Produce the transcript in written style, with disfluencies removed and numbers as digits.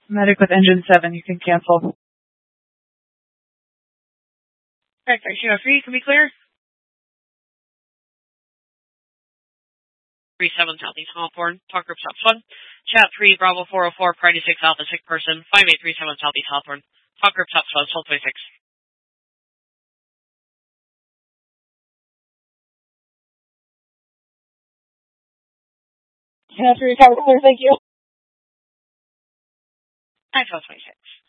Medic with engine 7, you can cancel. Alright, Kilo 3, can be clear? 37 Southeast Hawthorne, talk group stop 1. Chat 3, Bravo 404, Priority 6 Alpha, sick person, 5837 Southeast Hawthorne, talk group stop 1, Sol 26. Chat 3, recover clear, thank you. Hi, Sol 26.